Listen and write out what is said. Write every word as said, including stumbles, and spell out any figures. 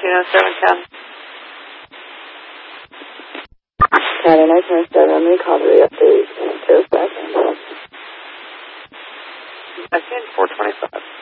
nineteen oh seven ten. County nineteen oh seven, recovery update, two seconds. I think four twenty-five.